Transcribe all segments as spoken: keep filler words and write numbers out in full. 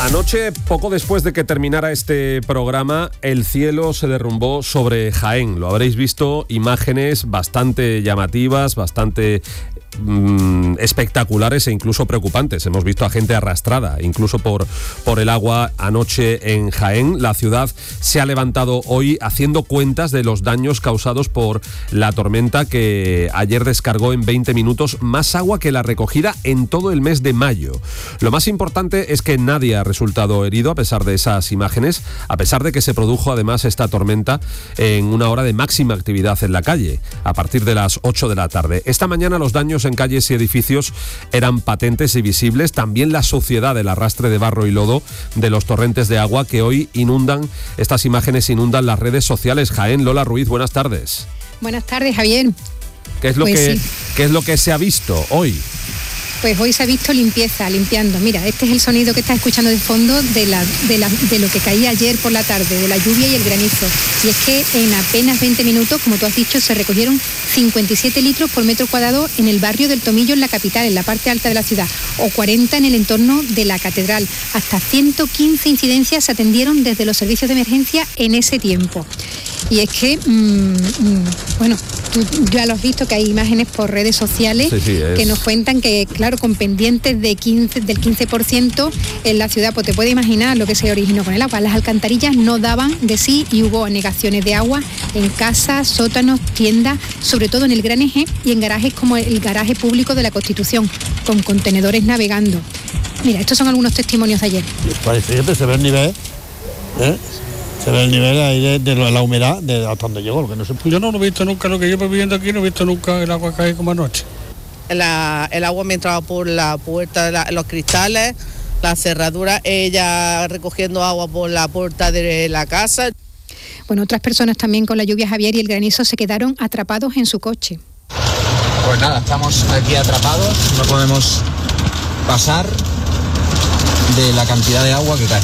Anoche, poco después de que terminara este programa, el cielo se derrumbó sobre Jaén. Lo habréis visto, imágenes bastante llamativas, bastante mmm, espectaculares e incluso preocupantes. Hemos visto a gente arrastrada, incluso por, por el agua anoche en Jaén. La ciudad se ha levantado hoy haciendo cuentas de los daños causados por la tormenta que ayer descargó en veinte minutos más agua que la recogida en todo el mes de mayo. Lo más importante es que nadie ha resultado herido a pesar de esas imágenes, a pesar de que se produjo además esta tormenta en una hora de máxima actividad en la calle, a partir de las ocho de la tarde. Esta mañana los daños en calles y edificios eran patentes y visibles, también la suciedad del arrastre de barro y lodo de los torrentes de agua que hoy inundan, estas imágenes inundan las redes sociales. Jaén, Lola Ruiz, buenas tardes. Buenas tardes, Javier. ¿Qué es lo, pues que, sí. ¿qué es lo que se ha visto hoy? Pues hoy se ha visto limpieza, limpiando. Mira, este es el sonido que estás escuchando de fondo de, la, de, la, de lo que caía ayer por la tarde, de la lluvia y el granizo. Y es que en apenas veinte minutos, como tú has dicho, se recogieron cincuenta y siete litros por metro cuadrado en el barrio del Tomillo, en la capital, en la parte alta de la ciudad, o cuarenta en el entorno de la catedral. Hasta ciento quince incidencias se atendieron desde los servicios de emergencia en ese tiempo. Y es que, mmm, bueno, tú ya lo has visto, que hay imágenes por redes sociales sí, sí, es... que nos cuentan que, claro, con pendientes de quince, del quince por ciento en la ciudad, pues te puedes imaginar lo que se originó con el agua. Las alcantarillas no daban de sí y hubo anegaciones de agua en casas, sótanos, tiendas, sobre todo en el Gran Eje y en garajes como el garaje público de la Constitución, con contenedores navegando. Mira, estos son algunos testimonios de ayer. Pues fíjate, se ve el nivel, ¿eh? Se ve el nivel ahí de, de la humedad de hasta donde llegó, lo que no sé. Yo no lo he visto nunca, lo que llevo viviendo aquí no he visto nunca el agua caer como anoche. La, el agua me entraba por la puerta de la, los cristales, la cerradura, ella recogiendo agua por la puerta de la casa. Bueno, otras personas también con la lluvia, Javier, y el granizo se quedaron atrapados en su coche. Pues nada, estamos aquí atrapados, no podemos pasar de la cantidad de agua que cae.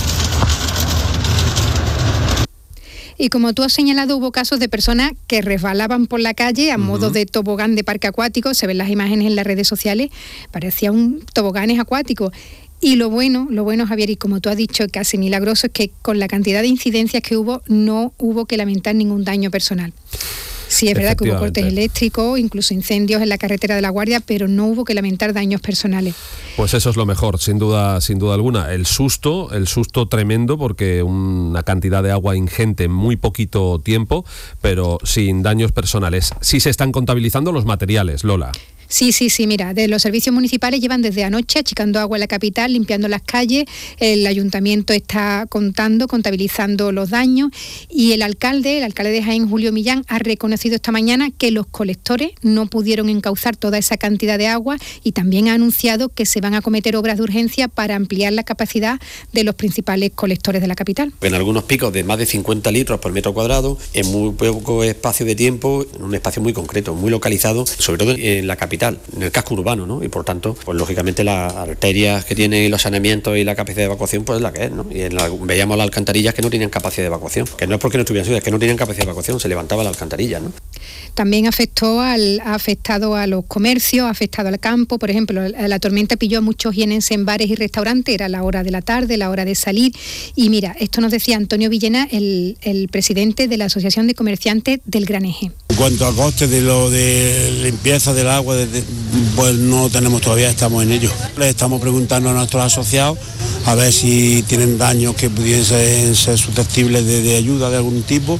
Y como tú has señalado, hubo casos de personas que resbalaban por la calle a uh-huh. modo de tobogán de parque acuático. Se ven las imágenes en las redes sociales, parecía un toboganes acuático. Y lo bueno, lo bueno, Javier, y como tú has dicho, casi milagroso, es que con la cantidad de incidencias que hubo, no hubo que lamentar ningún daño personal. Sí, es verdad que hubo cortes eléctricos, incluso incendios en la carretera de La Guardia, pero no hubo que lamentar daños personales. Pues eso es lo mejor, sin duda, sin duda alguna. El susto, el susto tremendo, porque una cantidad de agua ingente en muy poquito tiempo, pero sin daños personales. Sí se están contabilizando los materiales, Lola. Sí, sí, sí, mira, de los servicios municipales llevan desde anoche achicando agua en la capital, limpiando las calles, el ayuntamiento está contando, contabilizando los daños y el alcalde, el alcalde de Jaén, Julio Millán, ha reconocido esta mañana que los colectores no pudieron encauzar toda esa cantidad de agua y también ha anunciado que se van a acometer obras de urgencia para ampliar la capacidad de los principales colectores de la capital. En algunos picos de más de cincuenta litros por metro cuadrado, en muy poco espacio de tiempo, en un espacio muy concreto, muy localizado, sobre todo en la capital, en el casco urbano, ¿no? Y por tanto, pues lógicamente las arterias que tienen los saneamientos y la capacidad de evacuación, pues es la que es, ¿no? Y en la, veíamos las alcantarillas que no tenían capacidad de evacuación, que no es porque no estuvieran sucias, es que no tenían capacidad de evacuación, se levantaba la alcantarilla, ¿no? También afectó al, ha afectado a los comercios, ha afectado al campo. Por ejemplo, la, la tormenta pilló a muchos jienenses en bares y restaurantes, era la hora de la tarde, la hora de salir. Y mira, esto nos decía Antonio Villena, el, el presidente de la Asociación de Comerciantes del Gran Eje. En cuanto al coste de lo de limpieza del agua, de, de, pues no tenemos todavía, estamos en ello. Le estamos preguntando a nuestros asociados a ver si tienen daños que pudiesen ser susceptibles de, de ayuda de algún tipo.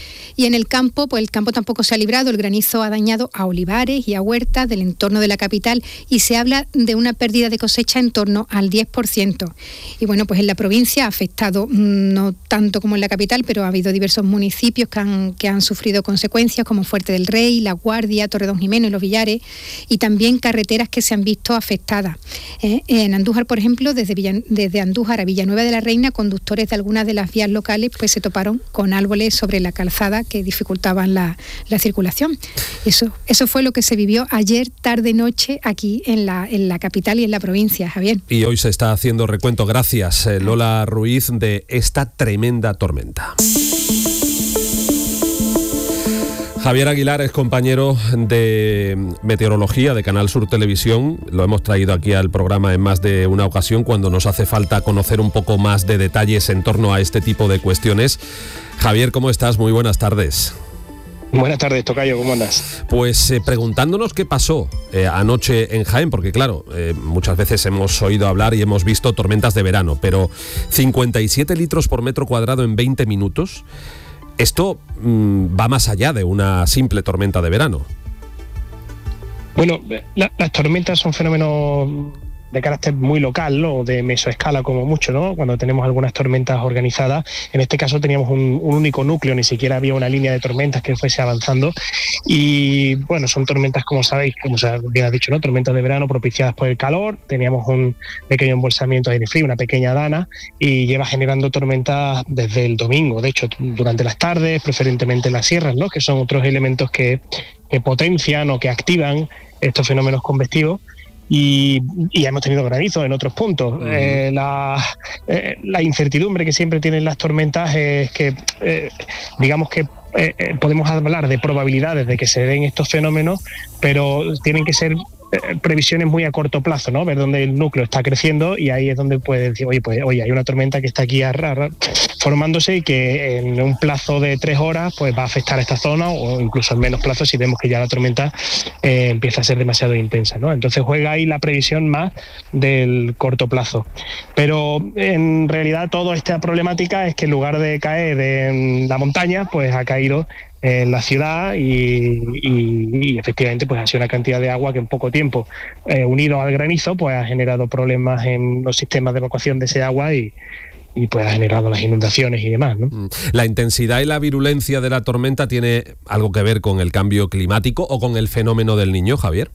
Y en el campo, pues el campo tampoco se ha librado, el granizo ha dañado a olivares y a huertas del entorno de la capital y se habla de una pérdida de cosecha en torno al diez por ciento. Y bueno, pues en la provincia ha afectado, no tanto como en la capital, pero ha habido diversos municipios que han, que han sufrido consecuencias como Fuerte del Rey, La Guardia, Torredonjimeno y Los Villares, y también carreteras que se han visto afectadas. ¿Eh? En Andújar, por ejemplo, desde, Villa, desde Andújar a Villanueva de la Reina, conductores de algunas de las vías locales pues se toparon con árboles sobre la calzada que dificultaban la, la circulación. Eso, eso fue lo que se vivió ayer tarde-noche aquí en la, en la capital y en la provincia, Javier. Y hoy se está haciendo recuento, gracias eh, Lola Ruiz, de esta tremenda tormenta. Javier Aguilar es compañero de meteorología de Canal Sur Televisión. Lo hemos traído aquí al programa en más de una ocasión cuando nos hace falta conocer un poco más de detalles en torno a este tipo de cuestiones. Javier, ¿cómo estás? Muy buenas tardes. Buenas tardes, tocayo, ¿cómo andas? Pues eh, preguntándonos qué pasó eh, anoche en Jaén, porque claro, eh, muchas veces hemos oído hablar y hemos visto tormentas de verano, pero cincuenta y siete litros por metro cuadrado en veinte minutos, esto mmm, va más allá de una simple tormenta de verano. Bueno, la, las tormentas son fenómenos de carácter muy local, ¿no? O de mesoescala como mucho, ¿no? Cuando tenemos algunas tormentas organizadas, en este caso teníamos un, un único núcleo, ni siquiera había una línea de tormentas que fuese avanzando, y bueno, son tormentas, como sabéis, como bien has dicho, ¿no? Tormentas de verano propiciadas por el calor. Teníamos un pequeño embolsamiento de aire frío, una pequeña dana, y lleva generando tormentas desde el domingo, de hecho, durante las tardes, preferentemente en las sierras, ¿no? Que son otros elementos que, que potencian o que activan estos fenómenos convectivos. Y, y hemos tenido granizo en otros puntos. Uh-huh. Eh, la, eh, la incertidumbre que siempre tienen las tormentas es que, eh, digamos que eh, eh, podemos hablar de probabilidades de que se den estos fenómenos, pero tienen que ser eh, previsiones muy a corto plazo, ¿no? Ver dónde el núcleo está creciendo, y ahí es donde puedes decir, oye, pues oye, hay una tormenta que está aquí a rara, formándose y que en un plazo de tres horas pues va a afectar a esta zona, o incluso en menos plazo si vemos que ya la tormenta eh, empieza a ser demasiado intensa, ¿no? Entonces juega ahí la previsión más del corto plazo. Pero en realidad toda esta problemática es que en lugar de caer en la montaña, pues ha caído en la ciudad, y, y, y efectivamente pues ha sido una cantidad de agua que en poco tiempo, eh, unido al granizo, pues ha generado problemas en los sistemas de evacuación de ese agua y y pues ha generado las inundaciones y demás, ¿no? ¿La intensidad y la virulencia de la tormenta tiene algo que ver con el cambio climático o con el fenómeno del Niño, Javier?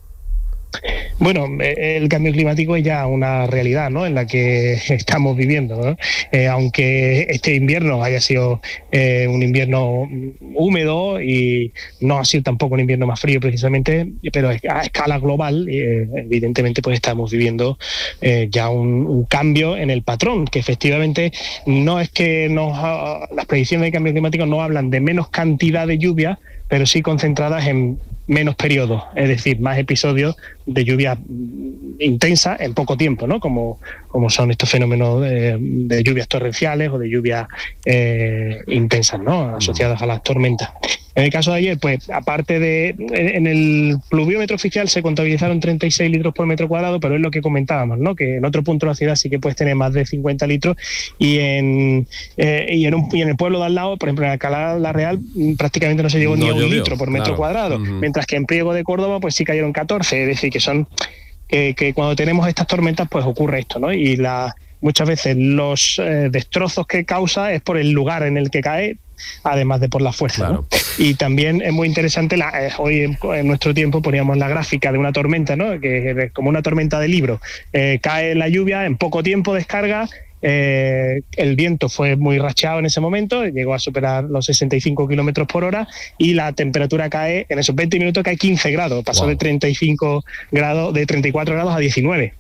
Bueno, el cambio climático es ya una realidad, ¿no?, en la que estamos viviendo, ¿no? Eh, aunque este invierno haya sido eh, un invierno húmedo y no ha sido tampoco un invierno más frío precisamente, pero a escala global, eh, evidentemente pues estamos viviendo eh, ya un, un cambio en el patrón, que efectivamente no es que nos, las predicciones de cambio climático no hablan de menos cantidad de lluvia, pero sí concentradas en menos periodos, es decir, más episodios de lluvia intensa en poco tiempo, ¿no? Como, como son estos fenómenos de, de lluvias torrenciales o de lluvias eh, intensas, ¿no?, asociadas a las tormentas. En el caso de ayer, pues aparte de, en el pluviómetro oficial se contabilizaron treinta y seis litros por metro cuadrado, pero es lo que comentábamos, ¿no?, que en otro punto de la ciudad sí que puedes tener más de cincuenta litros, y en eh, y en, un, y en el pueblo de al lado, por ejemplo en Alcalá la Real, prácticamente no se llegó no ni a un litro por metro claro. cuadrado, uh-huh. mientras que en Priego de Córdoba pues sí cayeron catorce, es decir, que son que, que cuando tenemos estas tormentas pues ocurre esto, ¿no? Y la muchas veces los eh, destrozos que causa es por el lugar en el que cae, además de por la fuerza, claro. ¿no? Y también es muy interesante, la, eh, hoy en, en nuestro tiempo poníamos la gráfica de una tormenta, ¿no?, que es como una tormenta de libro, eh, cae la lluvia, en poco tiempo descarga. Eh, el viento fue muy racheado en ese momento, llegó a superar los sesenta y cinco kilómetros por hora, y la temperatura cae, en esos veinte minutos cae quince grados, pasó wow. de treinta y cinco grados, de treinta y cuatro grados a diecinueve.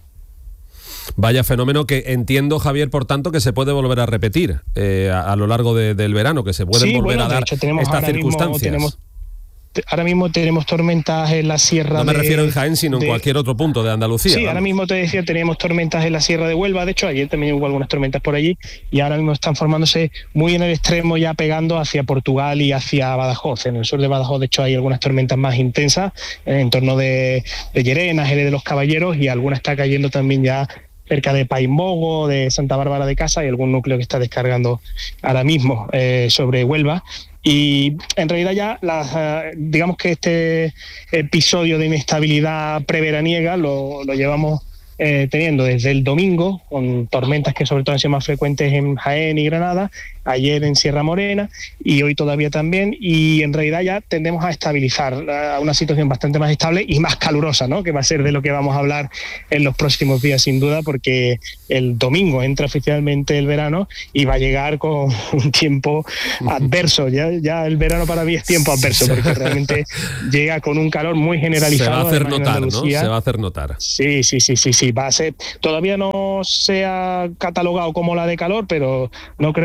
Vaya fenómeno que entiendo, Javier, por tanto, que se puede volver a repetir eh, a, a lo largo de, del verano, que se pueden sí, volver bueno, a dar hecho, estas circunstancias. Tenemos, ahora mismo tenemos tormentas en la sierra No me de, refiero en Jaén, sino de, en cualquier otro punto de Andalucía. Sí, vamos. Ahora mismo te decía, tenemos tormentas en la sierra de Huelva, de hecho ayer también hubo algunas tormentas por allí, y ahora mismo están formándose muy en el extremo, ya pegando hacia Portugal y hacia Badajoz. En el sur de Badajoz, de hecho, hay algunas tormentas más intensas, en torno de, de Llerena, Jerez de los Caballeros, y alguna está cayendo también ya cerca de Paimbogo, de Santa Bárbara de Casa, y algún núcleo que está descargando ahora mismo eh, sobre Huelva. Y en realidad ya las, digamos que este episodio de inestabilidad preveraniega lo, lo llevamos eh, teniendo desde el domingo, con tormentas que sobre todo han sido más frecuentes en Jaén y Granada, ayer en Sierra Morena y hoy todavía también, y en realidad ya tendemos a estabilizar a una situación bastante más estable y más calurosa, ¿no?, que va a ser de lo que vamos a hablar en los próximos días sin duda, porque el domingo entra oficialmente el verano y va a llegar con un tiempo adverso. Ya, ya el verano para mí es tiempo adverso, porque realmente llega con un calor muy generalizado. Se va a hacer notar, ¿no? Se va a hacer notar. Sí, sí, sí, sí, sí, va a ser. Todavía no se ha catalogado como la de calor, pero no creo que tarde mucho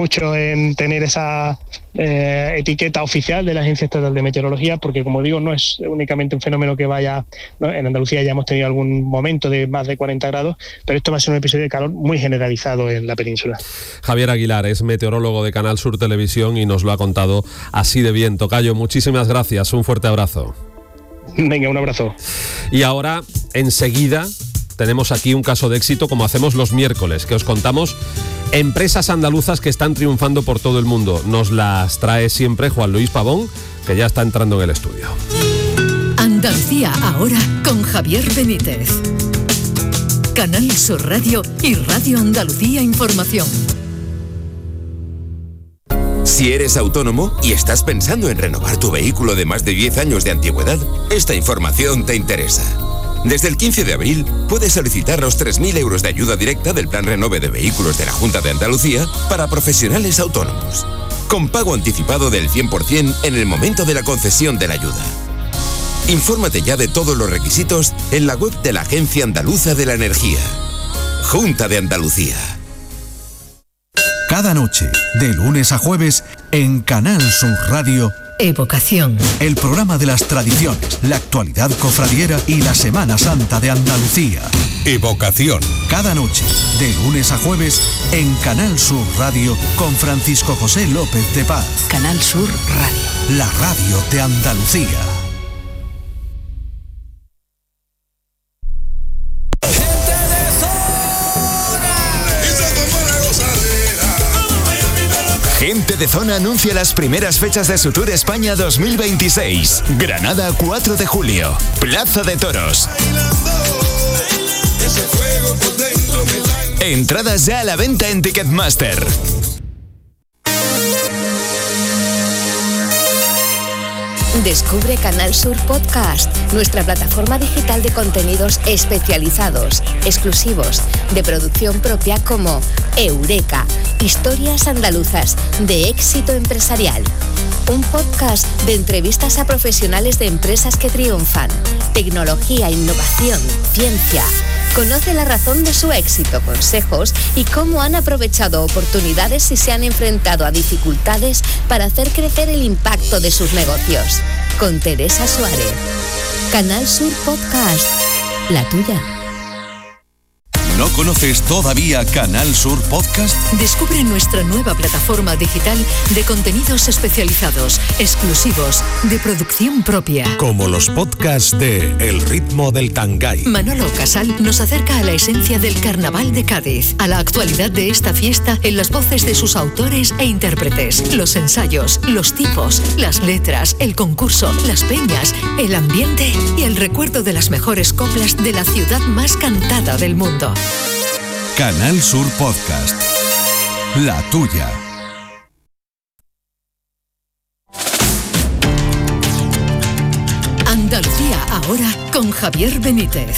mucho en tener esa eh, etiqueta oficial de la Agencia Estatal de Meteorología, porque como digo, no es únicamente un fenómeno que vaya, ¿no? En Andalucía ya hemos tenido algún momento de más de cuarenta grados, pero esto va a ser un episodio de calor muy generalizado en la península. Javier Aguilar es meteorólogo de Canal Sur Televisión y nos lo ha contado así de bien. Tocayo, muchísimas gracias, un fuerte abrazo. Venga, un abrazo. Y ahora, enseguida, tenemos aquí un caso de éxito, como hacemos los miércoles, que os contamos empresas andaluzas que están triunfando por todo el mundo. Nos las trae siempre Juan Luis Pavón, que ya está entrando en el estudio. Andalucía ahora con Javier Benítez. Canal Sur Radio y Radio Andalucía Información. Si eres autónomo y estás pensando en renovar tu vehículo de más de diez años de antigüedad, esta información te interesa. Desde el quince de abril puedes solicitar los tres mil euros de ayuda directa del Plan Renove de Vehículos de la Junta de Andalucía para profesionales autónomos, con pago anticipado del cien por ciento en el momento de la concesión de la ayuda. Infórmate ya de todos los requisitos en la web de la Agencia Andaluza de la Energía. Junta de Andalucía. Cada noche, de lunes a jueves, en Canal Sur Radio, Evocación. El programa de las tradiciones, la actualidad cofradiera y la Semana Santa de Andalucía. Evocación. Cada noche, de lunes a jueves, en Canal Sur Radio, con Francisco José López de Paz. Canal Sur Radio. La radio de Andalucía. Gente de Zona anuncia las primeras fechas de su Tour España dos mil veintiséis. Granada, cuatro de julio. Plaza de Toros. Entradas ya a la venta en Ticketmaster. Descubre Canal Sur Podcast, nuestra plataforma digital de contenidos especializados, exclusivos, de producción propia como Eureka, historias andaluzas de éxito empresarial. Un podcast de entrevistas a profesionales de empresas que triunfan, tecnología, innovación, ciencia. Conoce la razón de su éxito, consejos y cómo han aprovechado oportunidades y se han enfrentado a dificultades para hacer crecer el impacto de sus negocios. Con Teresa Suárez. Canal Sur Podcast. La tuya. ¿No conoces todavía Canal Sur Podcast? Descubre nuestra nueva plataforma digital de contenidos especializados, exclusivos, de producción propia. Como los podcasts de El ritmo del Tangay. Manolo Casal nos acerca a la esencia del Carnaval de Cádiz, a la actualidad de esta fiesta en las voces de sus autores e intérpretes, los ensayos, los tipos, las letras, el concurso, las peñas, el ambiente y el recuerdo de las mejores coplas de la ciudad más cantada del mundo. Canal Sur Podcast. La tuya. Andalucía ahora con Javier Benítez.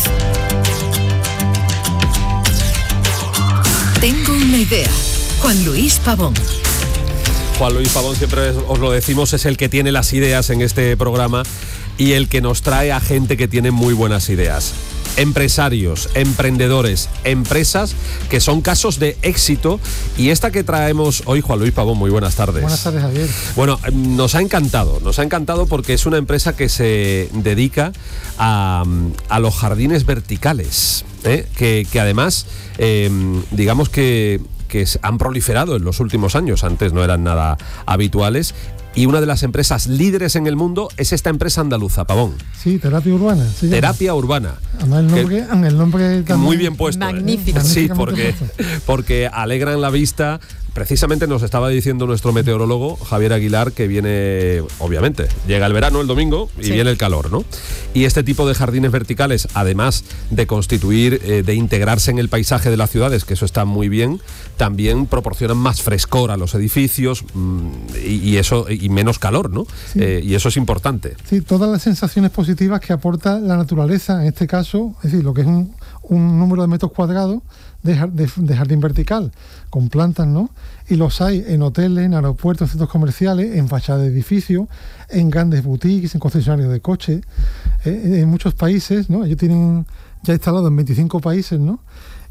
Tengo una idea. Juan Luis Pavón. Juan Luis Pavón, siempre os lo decimos, es el que tiene las ideas en este programa y el que nos trae a gente que tiene muy buenas ideas. Empresarios, emprendedores, empresas que son casos de éxito, y esta que traemos hoy, Juan Luis Pavón, muy buenas tardes. Buenas tardes, Javier. Bueno, nos ha encantado, nos ha encantado porque es una empresa que se dedica a, a los jardines verticales, ¿eh? que, que además, eh, digamos que, que han proliferado en los últimos años, antes no eran nada habituales. Y una de las empresas líderes en el mundo es esta empresa andaluza, Pavón. Sí, Terapia Urbana. Terapia Urbana. Además, el nombre, que, el nombre también, muy bien puesto. Magnífico. ¿eh? Sí, porque, porque alegran la vista. Precisamente nos estaba diciendo nuestro meteorólogo, Javier Aguilar, que viene, obviamente, llega el verano el domingo y sí. viene el calor, ¿no? Y este tipo de jardines verticales, además de constituir, eh, de integrarse en el paisaje de las ciudades, que eso está muy bien, también proporcionan más frescor a los edificios mmm, y, y eso y menos calor, ¿no? Sí. Eh, y eso es importante. Sí, todas las sensaciones positivas que aporta la naturaleza, en este caso, es decir, lo que es un, un número de metros cuadrados de, de, de jardín vertical, con plantas, ¿no? Y los hay en hoteles, en aeropuertos, en centros comerciales, en fachadas de edificios, en grandes boutiques, en concesionarios de coches, eh, en muchos países, ¿no? Ellos tienen ya instalado en veinticinco países, ¿no?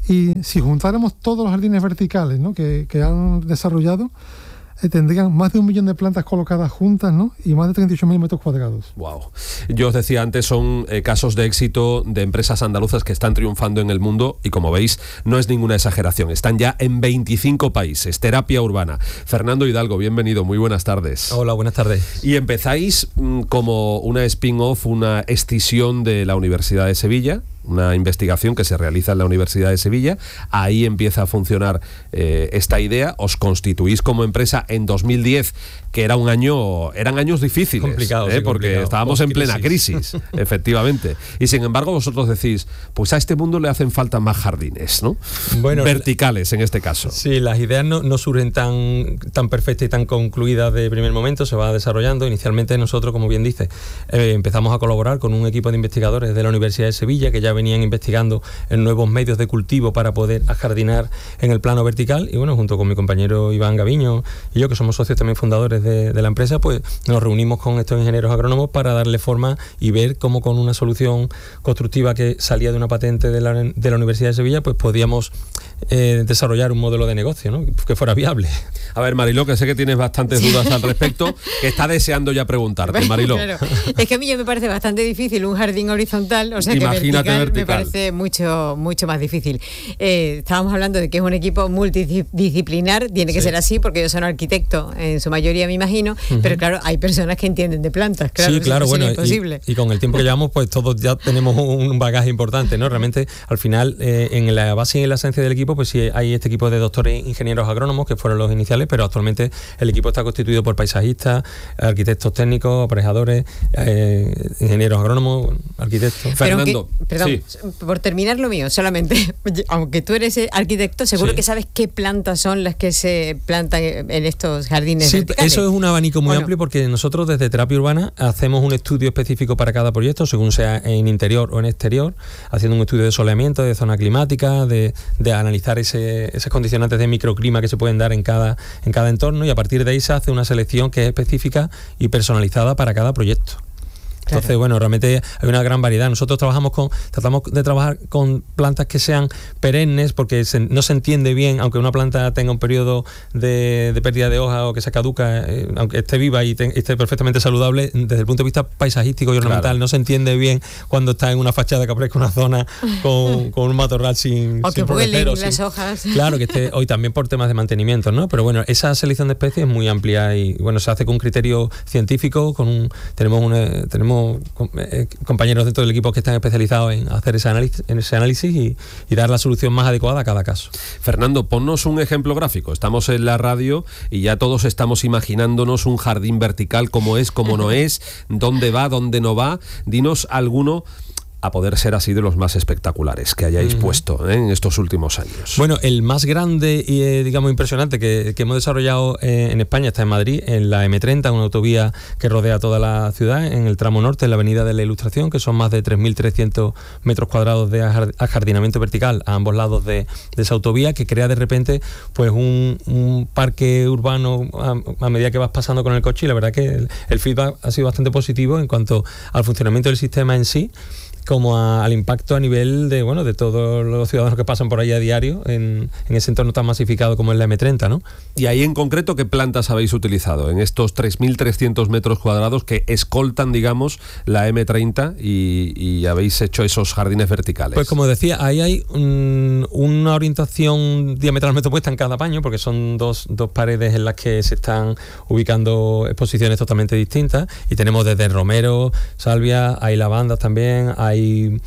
Y si juntáramos todos los jardines verticales, ¿no?, que, que han desarrollado, eh, tendrían más de un millón de plantas colocadas juntas, ¿no?, y más de treinta y ocho mil metros cuadrados. Wow. Yo os decía antes, son eh, casos de éxito de empresas andaluzas que están triunfando en el mundo y, como veis, no es ninguna exageración. Están ya en veinticinco países. Terapia Urbana. Fernando Hidalgo, bienvenido. Muy buenas tardes. Hola, buenas tardes. Y empezáis mmm, como una spin-off, una escisión de la Universidad de Sevilla, una investigación que se realiza en la Universidad de Sevilla. Ahí empieza a funcionar eh, esta idea. Os constituís como empresa en dos mil diez, que era un año, eran años difíciles, complicado, ¿eh? sí, porque complicado. estábamos en plena crisis, efectivamente. Y sin embargo vosotros decís, pues a este mundo le hacen falta más jardines, ¿no? Bueno, verticales en este caso. Sí, las ideas no, no surgen tan, tan perfectas y tan concluidas de primer momento, se va desarrollando. Inicialmente nosotros, como bien dices, eh, empezamos a colaborar con un equipo de investigadores de la Universidad de Sevilla que ya venían investigando en nuevos medios de cultivo para poder ajardinar en el plano vertical, y bueno, junto con mi compañero Iván Gaviño y yo, que somos socios también fundadores de, de la empresa, pues nos reunimos con estos ingenieros agrónomos para darle forma y ver cómo con una solución constructiva que salía de una patente de la, de la Universidad de Sevilla, pues podíamos eh, desarrollar un modelo de negocio, ¿no?, que fuera viable. A ver, Mariló, que sé que tienes bastantes dudas al respecto, que está deseando ya preguntarte, Mariló. Claro. Es que a mí ya me parece bastante difícil un jardín horizontal, o sea que Imagínate vertical, vertical me parece mucho, mucho más difícil. Eh, estábamos hablando de que es un equipo multidisciplinar, tiene que sí. ser así, porque ellos son arquitectos, en su mayoría me imagino, uh-huh. pero claro, hay personas que entienden de plantas, claro, sí, claro, bueno, imposible. Y, y con el tiempo que llevamos, pues todos ya tenemos un bagaje importante, ¿no? Realmente, al final, eh, en la base y en la esencia del equipo, pues sí hay este equipo de doctores ingenieros agrónomos, que fueron los iniciales, pero actualmente el equipo está constituido por paisajistas, arquitectos técnicos, aparejadores, eh, ingenieros agrónomos, arquitectos. Fernando, que, perdón, sí. por terminar lo mío, solamente, aunque tú eres arquitecto, seguro sí. que sabes qué plantas son las que se plantan en estos jardines sí, verticales. Eso es un abanico muy bueno. amplio, porque nosotros desde Terapia Urbana hacemos un estudio específico para cada proyecto, según sea en interior o en exterior, haciendo un estudio de soleamiento, de zona climática, de, de analizar ese, esos condicionantes de microclima que se pueden dar en cada, en cada entorno, y a partir de ahí se hace una selección que es específica y personalizada para cada proyecto. Entonces, claro. bueno, realmente hay una gran variedad. Nosotros trabajamos con, tratamos de trabajar con plantas que sean perennes, porque se, no se entiende bien, aunque una planta tenga un periodo de, de pérdida de hoja o que se caduca, eh, aunque esté viva y te, esté perfectamente saludable, desde el punto de vista paisajístico y ornamental, claro. no se entiende bien cuando está en una fachada que aparezca una zona con, con un matorral sin o sin que vuelen las sin, hojas. Claro, que esté hoy también por temas de mantenimiento, ¿no? Pero bueno, esa selección de especies es muy amplia y bueno, se hace con un criterio científico, con un, tenemos una, tenemos compañeros dentro del equipo que están especializados en hacer ese análisis, en ese análisis y, y dar la solución más adecuada a cada caso. Fernando, ponnos un ejemplo gráfico. Estamos en la radio y ya todos estamos imaginándonos un jardín vertical, cómo es, cómo no es, dónde va, dónde no va. Dinos alguno, a poder ser así, de los más espectaculares que hayáis uh-huh. puesto ¿eh? en estos últimos años. Bueno, el más grande y eh, digamos impresionante que, que hemos desarrollado eh, en España está en Madrid, en la eme treinta, una autovía que rodea toda la ciudad, en el tramo norte, en la avenida de la Ilustración, que son más de tres mil trescientos metros cuadrados de ajardinamiento vertical a ambos lados de, de esa autovía, que crea de repente pues un, un parque urbano a, a medida que vas pasando con el coche, y la verdad que el, el feedback ha sido bastante positivo en cuanto al funcionamiento del sistema en sí, como a, al impacto a nivel de bueno de todos los ciudadanos que pasan por ahí a diario en, en ese entorno tan masificado como es la eme treinta, ¿no? Y ahí en concreto, ¿qué plantas habéis utilizado en estos tres mil trescientos metros cuadrados que escoltan, digamos, la eme treinta y, y habéis hecho esos jardines verticales? Pues como decía, ahí hay un, una orientación diametralmente opuesta en cada paño, porque son dos, dos paredes en las que se están ubicando exposiciones totalmente distintas, y tenemos desde romero, salvia, hay lavandas también, hay Hay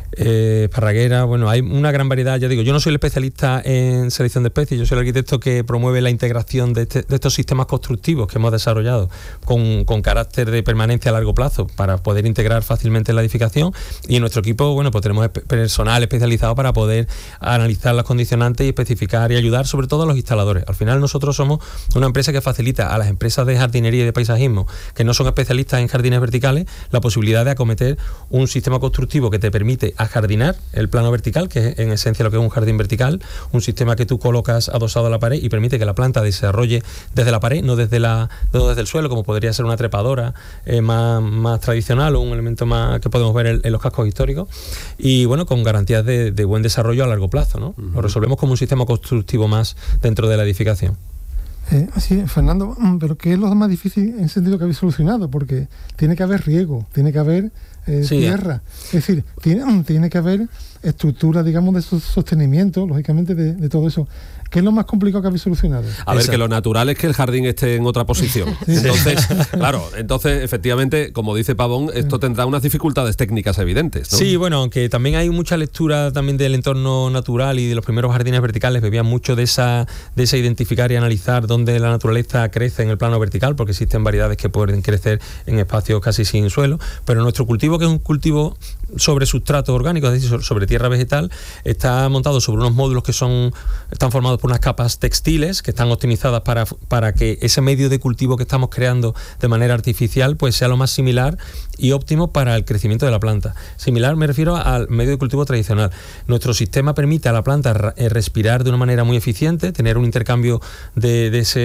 eh, esparraguera, bueno, hay una gran variedad. Ya digo, yo no soy el especialista en selección de especies, yo soy el arquitecto que promueve la integración de, este, de estos sistemas constructivos que hemos desarrollado con, con carácter de permanencia a largo plazo para poder integrar fácilmente la edificación, y en nuestro equipo, bueno, pues tenemos personal especializado para poder analizar las condicionantes y especificar y ayudar sobre todo a los instaladores. Al final nosotros somos una empresa que facilita a las empresas de jardinería y de paisajismo que no son especialistas en jardines verticales la posibilidad de acometer un sistema constructivo que te permite ajardinar el plano vertical, que es en esencia lo que es un jardín vertical, un sistema que tú colocas adosado a la pared y permite que la planta desarrolle desde la pared, no desde la no desde el suelo, como podría ser una trepadora eh, más, más tradicional o un elemento más que podemos ver en, en los cascos históricos, y bueno, con garantías de, de buen desarrollo a largo plazo, ¿no? Uh-huh. Lo resolvemos como un sistema constructivo más dentro de la edificación. Eh, sí, Fernando, pero ¿qué es lo más difícil en el sentido que habéis solucionado? Porque tiene que haber riego, tiene que haber eh, sí, tierra, es decir, tiene, tiene que haber estructura, digamos, de sostenimiento, lógicamente, de, de todo eso. ¿Qué es lo más complicado que habéis solucionado? A ver, que lo natural es que el jardín esté en otra posición. Sí. Entonces, claro, entonces, efectivamente, como dice Pavón, esto tendrá unas dificultades técnicas evidentes, ¿no? Sí, bueno, aunque también hay mucha lectura también del entorno natural y de los primeros jardines verticales, bebían mucho de esa, de esa identificar y analizar dónde la naturaleza crece en el plano vertical, porque existen variedades que pueden crecer en espacios casi sin suelo, pero nuestro cultivo, que es un cultivo sobre sustrato orgánico, es decir, sobre tierra vegetal, está montado sobre unos módulos que son están formados por unas capas textiles que están optimizadas para, para que ese medio de cultivo que estamos creando de manera artificial pues sea lo más similar y óptimo para el crecimiento de la planta. Similar me refiero al medio de cultivo tradicional. Nuestro sistema permite a la planta respirar de una manera muy eficiente, tener un intercambio de, de, ese,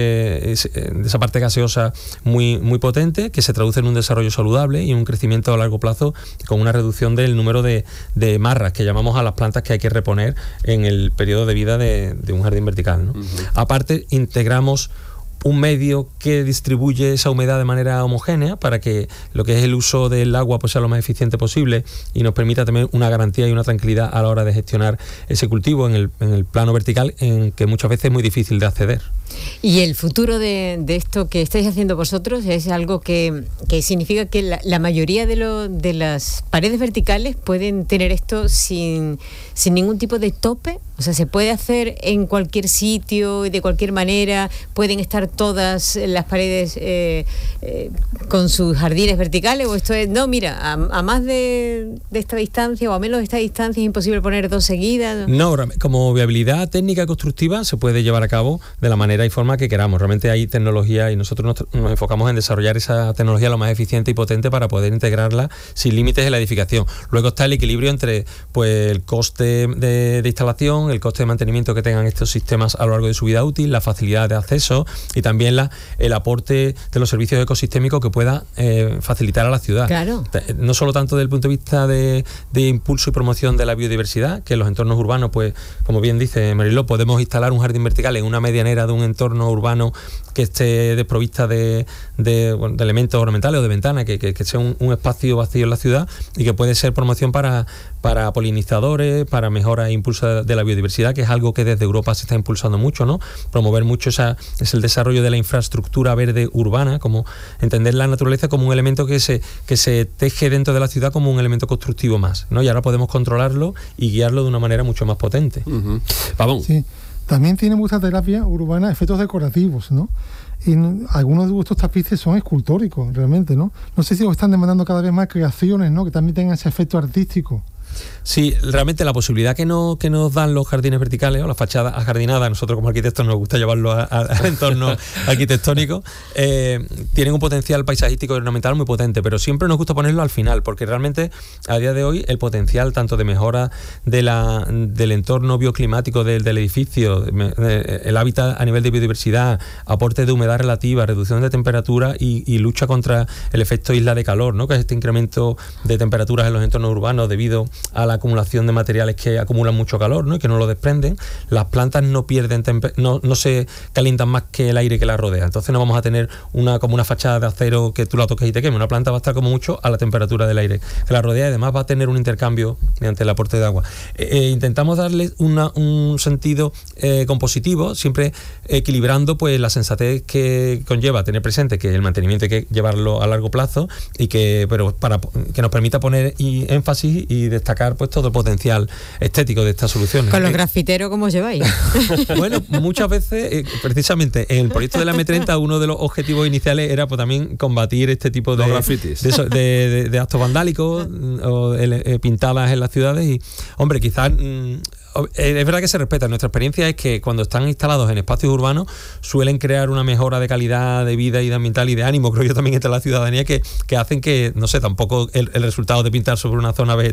de esa parte gaseosa muy, muy potente, que se traduce en un desarrollo saludable y un crecimiento a largo plazo con una reducción del número de, de marras que llamamos a las plantas que hay que reponer en el periodo de vida de, de un jardín vertical, ¿no? Uh-huh. Aparte, integramos un medio que distribuye esa humedad de manera homogénea para que lo que es el uso del agua pues sea lo más eficiente posible y nos permita también una garantía y una tranquilidad a la hora de gestionar ese cultivo en el, en el plano vertical, en que muchas veces es muy difícil de acceder. Y el futuro de, de esto que estáis haciendo vosotros es algo que, que significa que la, la mayoría de, lo, de las paredes verticales pueden tener esto sin, sin ningún tipo de tope. O sea, se puede hacer en cualquier sitio y de cualquier manera. Pueden estar todas las paredes eh, eh, con sus jardines verticales. O esto es, no, mira, a, a más de, de esta distancia o a menos de esta distancia es imposible poner dos seguidas. No, como viabilidad técnica constructiva se puede llevar a cabo de la manera y forma que queramos. Realmente hay tecnología y nosotros nos, nos enfocamos en desarrollar esa tecnología lo más eficiente y potente para poder integrarla sin límites en la edificación. Luego está el equilibrio entre pues el coste de, de instalación, el coste de mantenimiento que tengan estos sistemas a lo largo de su vida útil, la facilidad de acceso y también la, el aporte de los servicios ecosistémicos que pueda eh, facilitar a la ciudad. Claro. No solo tanto desde el punto de vista de, de impulso y promoción de la biodiversidad, que en los entornos urbanos, pues como bien dice Mariló, podemos instalar un jardín vertical en una medianera de un entorno urbano que esté desprovista de, de, bueno, de elementos ornamentales o de ventanas, que, que, que sea un, un espacio vacío en la ciudad y que puede ser promoción para, para polinizadores, para mejora e impulso de la biodiversidad, que es algo que desde Europa se está impulsando mucho, ¿no? Promover mucho esa, es el desarrollo de la infraestructura verde urbana, como entender la naturaleza como un elemento que se, que se teje dentro de la ciudad como un elemento constructivo más, ¿no? Y ahora podemos controlarlo y guiarlo de una manera mucho más potente. Uh-huh. Vamos. Sí. También tiene mucha terapia urbana, efectos decorativos, ¿no? Y algunos de vuestros tapices son escultóricos, realmente, ¿no? No sé si os están demandando cada vez más creaciones, ¿no? Que también tengan ese efecto artístico. Sí, realmente la posibilidad que, no, que nos dan los jardines verticales o las fachadas ajardinadas, nosotros como arquitectos nos gusta llevarlo a, a, al entorno arquitectónico, eh, tienen un potencial paisajístico y ornamental muy potente, pero siempre nos gusta ponerlo al final, porque realmente a día de hoy el potencial tanto de mejora de la, del entorno bioclimático del, del edificio, de, el hábitat a nivel de biodiversidad, aporte de humedad relativa, reducción de temperatura y, y lucha contra el efecto isla de calor, ¿no? Que es este incremento de temperaturas en los entornos urbanos debido a la acumulación de materiales que acumulan mucho calor, ¿no? Y que no lo desprenden. Las plantas no pierden temper- no, no se calientan más que el aire que la rodea, entonces no vamos a tener una como una fachada de acero que tú la toques y te queme. Una planta va a estar como mucho a la temperatura del aire que la rodea y además va a tener un intercambio mediante el aporte de agua. Eh, eh, intentamos darle una, un sentido eh, compositivo, siempre equilibrando pues la sensatez que conlleva tener presente que el mantenimiento hay que llevarlo a largo plazo y que pero para que nos permita poner y, énfasis y destacar pues todo el potencial estético de estas soluciones. Con los grafiteros, ¿cómo os lleváis? Bueno, muchas veces, eh, precisamente en el proyecto de la eme treinta, uno de los objetivos iniciales era pues también combatir este tipo de, los grafitis. de, de, de, de actos vandálicos o eh, pintadas en las ciudades y, hombre, quizás... Mm, es verdad que se respeta. Nuestra experiencia es que cuando están instalados en espacios urbanos suelen crear una mejora de calidad de vida y de ambiental y de ánimo, creo yo también entre la ciudadanía, que, que hacen que, no sé, tampoco el, el resultado de pintar sobre una zona vegetal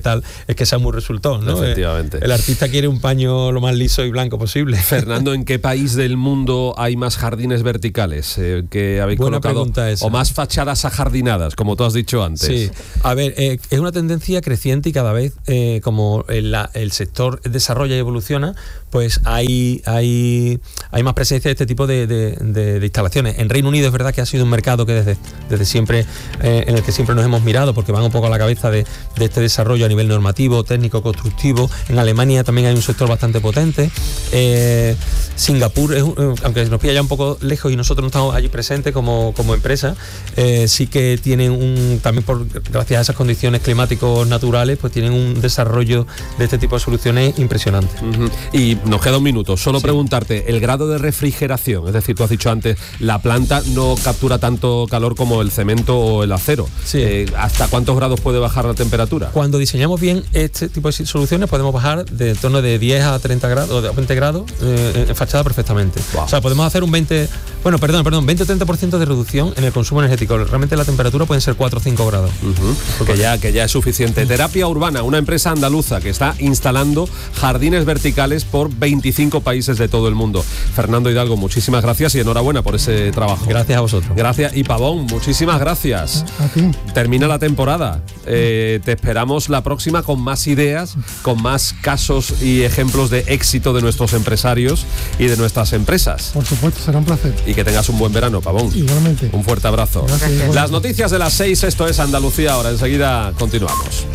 es que sea muy resultón, ¿no? Efectivamente. El, el artista quiere un paño lo más liso y blanco posible. Fernando, ¿en qué país del mundo hay más jardines verticales eh, que habéis Buena colocado? pregunta esa. O más fachadas ajardinadas, como tú has dicho antes. Sí, a ver, eh, es una tendencia creciente y cada vez eh, como el, la, el sector desarrolla y evoluciona, pues hay, hay, hay más presencia de este tipo de, de, de, de instalaciones. En Reino Unido es verdad que ha sido un mercado que desde, desde siempre, eh, en el que siempre nos hemos mirado, porque van un poco a la cabeza de, de este desarrollo a nivel normativo, técnico, constructivo. En Alemania también hay un sector bastante potente. Eh, Singapur, es, aunque nos pilla ya un poco lejos y nosotros no estamos allí presentes como, como empresa, eh, sí que tienen un, también por gracias a esas condiciones climáticos naturales, pues tienen un desarrollo de este tipo de soluciones impresionante. Uh-huh. Y nos queda un minuto, solo sí. preguntarte, el grado de refrigeración, es decir, tú has dicho antes, la planta no captura tanto calor como el cemento o el acero. Sí. Eh, ¿Hasta cuántos grados puede bajar la temperatura? Cuando diseñamos bien este tipo de soluciones podemos bajar de en torno de diez a treinta grados, o de veinte grados eh, en fachada perfectamente. Wow. O sea, podemos hacer un veinte, bueno, perdón, perdón, veinte o treinta por ciento de reducción en el consumo energético. Realmente la temperatura pueden ser cuatro o cinco grados. Uh-huh. Que ya, que ya es suficiente. Terapia Urbana, una empresa andaluza que está instalando jardines verticales por veinticinco países de todo el mundo. Fernando Hidalgo, muchísimas gracias y enhorabuena por ese trabajo. Gracias a vosotros. Gracias. Y Pavón, muchísimas gracias. A ti. Termina la temporada. Eh, te esperamos la próxima con más ideas, con más casos y ejemplos de éxito de nuestros empresarios y de nuestras empresas. Por supuesto, será un placer. Y que tengas un buen verano, Pavón. Igualmente. Un fuerte abrazo. Gracias. Las noticias de las seis, esto es Andalucía ahora. Enseguida continuamos.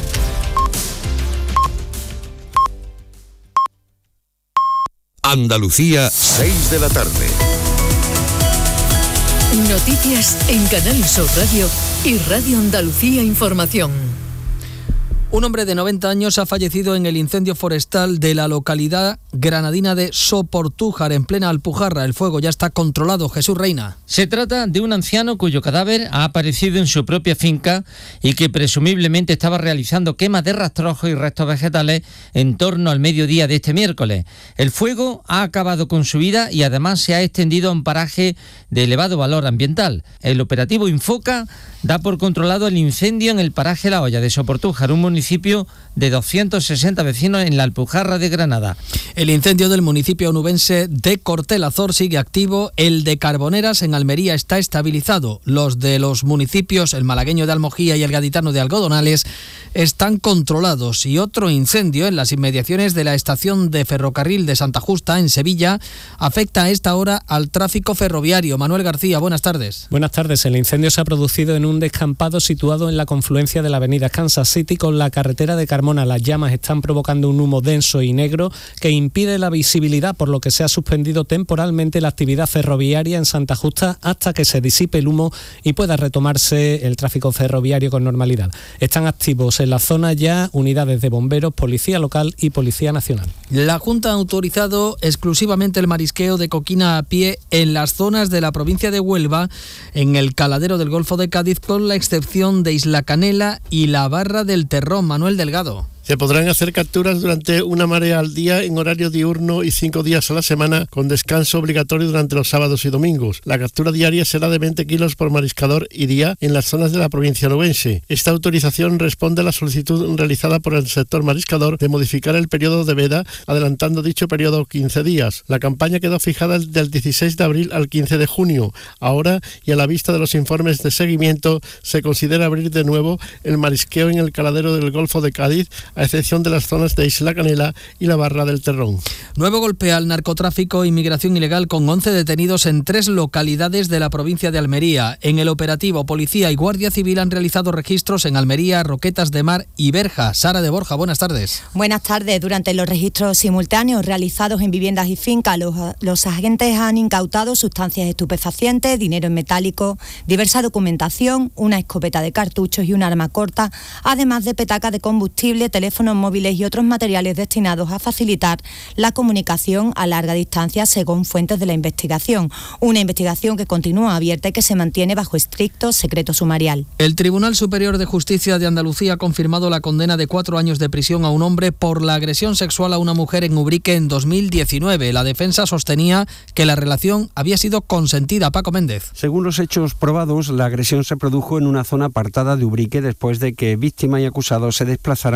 Andalucía, seis de la tarde. Noticias en Canal Sur Radio y Radio Andalucía Información. Un hombre de noventa años ha fallecido en el incendio forestal de la localidad granadina de Soportújar, en plena Alpujarra. El fuego ya está controlado. Jesús Reina. Se trata de un anciano cuyo cadáver ha aparecido en su propia finca y que presumiblemente estaba realizando quemas de rastrojos y restos vegetales en torno al mediodía de este miércoles. El fuego ha acabado con su vida y además se ha extendido a un paraje de elevado valor ambiental. El operativo Infoca da por controlado el incendio en el paraje La Hoya de Soportújar, un municipio de doscientos sesenta vecinos en la Alpujarra de Granada. El incendio del municipio onubense de Cortelazor sigue activo. El de Carboneras en Almería está estabilizado. Los de los municipios, el malagueño de Almojía y el gaditano de Algodonales, están controlados. Y otro incendio en las inmediaciones de la estación de ferrocarril de Santa Justa, en Sevilla, afecta a esta hora al tráfico ferroviario. Manuel García, buenas tardes. Buenas tardes. El incendio se ha producido en un descampado situado en la confluencia de la avenida Kansas City con la carretera de Carmona. Las llamas están provocando un humo denso y negro que impide la visibilidad, por lo que se ha suspendido temporalmente la actividad ferroviaria en Santa Justa hasta que se disipe el humo y pueda retomarse el tráfico ferroviario con normalidad. Están activos en la zona ya unidades de bomberos, policía local y policía nacional. La Junta ha autorizado exclusivamente el marisqueo de coquina a pie en las zonas de la provincia de Huelva, en el caladero del Golfo de Cádiz, con la excepción de Isla Canela y la Barra del Terrón. Manuel Delgado. Se podrán hacer capturas durante una marea al día en horario diurno y cinco días a la semana, con descanso obligatorio durante los sábados y domingos. La captura diaria será de veinte kilos por mariscador y día en las zonas de la provincia onubense. Esta autorización responde a la solicitud realizada por el sector mariscador de modificar el periodo de veda, adelantando dicho periodo quince días. La campaña quedó fijada del dieciséis de abril al quince de junio. Ahora, y a la vista de los informes de seguimiento, se considera abrir de nuevo el marisqueo en el caladero del Golfo de Cádiz, a excepción de las zonas de Isla Canela y la Barra del Terrón. Nuevo golpe al narcotráfico e inmigración ilegal, con once detenidos en tres localidades de la provincia de Almería. En el operativo, Policía y Guardia Civil han realizado registros en Almería, Roquetas de Mar y Berja. Sara de Borja, buenas tardes. Buenas tardes. Durante los registros simultáneos realizados en viviendas y fincas, los, los agentes han incautado sustancias estupefacientes, dinero en metálico, diversa documentación, una escopeta de cartuchos y un arma corta, además de petacas de combustible, teléfonos móviles y otros materiales destinados a facilitar la comunicación a larga distancia, según fuentes de la investigación. Una investigación que continúa abierta y que se mantiene bajo estricto secreto sumarial. El Tribunal Superior de Justicia de Andalucía ha confirmado la condena de cuatro años de prisión a un hombre por la agresión sexual a una mujer en Ubrique en dos mil diecinueve. La defensa sostenía que la relación había sido consentida. Paco Méndez. Según los hechos probados, la agresión se produjo en una zona apartada de Ubrique después de que víctima y acusado se desplazaran allí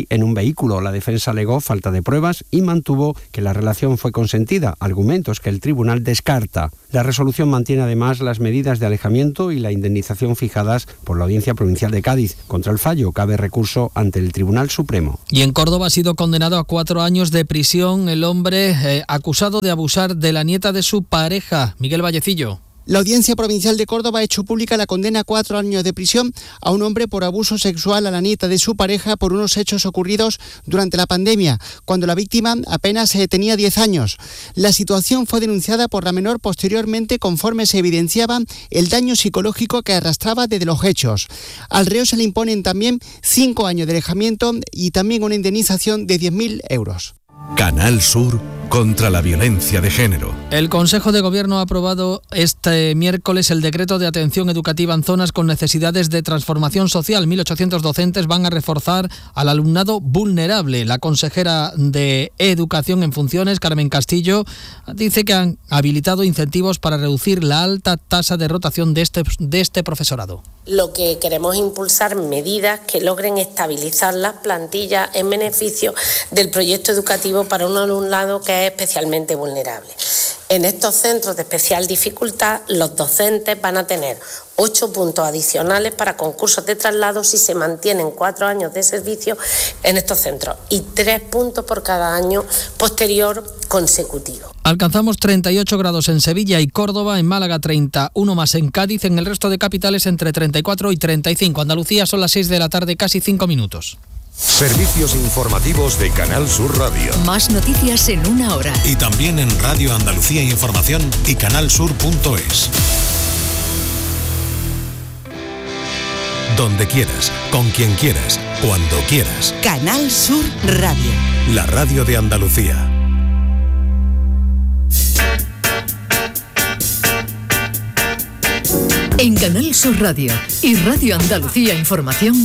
en un vehículo. La defensa alegó falta de pruebas y mantuvo que la relación fue consentida, argumentos que el tribunal descarta. La resolución mantiene además las medidas de alejamiento y la indemnización fijadas por la Audiencia Provincial de Cádiz. Contra el fallo cabe recurso ante el Tribunal Supremo. Y en Córdoba ha sido condenado a cuatro años de prisión el hombre eh, acusado de abusar de la nieta de su pareja, Miguel Vallecillo. La Audiencia Provincial de Córdoba ha hecho pública la condena a cuatro años de prisión a un hombre por abuso sexual a la nieta de su pareja por unos hechos ocurridos durante la pandemia, cuando la víctima apenas tenía diez años. La situación fue denunciada por la menor posteriormente conforme se evidenciaba el daño psicológico que arrastraba desde los hechos. Al reo se le imponen también cinco años de alejamiento y también una indemnización de diez mil euros. Canal Sur contra la violencia de género. El Consejo de Gobierno ha aprobado este miércoles el decreto de atención educativa en zonas con necesidades de transformación social. mil ochocientos docentes van a reforzar al alumnado vulnerable. La consejera de Educación en funciones, Carmen Castillo, dice que han habilitado incentivos para reducir la alta tasa de rotación de este, de este profesorado. Lo que queremos es impulsar medidas que logren estabilizar las plantillas en beneficio del proyecto educativo para un alumnado que es especialmente vulnerable. En estos centros de especial dificultad, los docentes van a tener ocho puntos adicionales para concursos de traslado si se mantienen cuatro años de servicio en estos centros y tres puntos por cada año posterior consecutivo. Alcanzamos treinta y ocho grados en Sevilla y Córdoba, en Málaga treinta, uno más en Cádiz, en el resto de capitales entre treinta y cuatro y treinta y cinco. Andalucía son las seis de la tarde, casi cinco minutos. Servicios informativos de Canal Sur Radio. Más noticias en una hora. Y también en Radio Andalucía Información y canalsur punto es. Donde quieras, con quien quieras, cuando quieras. Canal Sur Radio. La radio de Andalucía. En Canal Sur Radio y Radio Andalucía Información,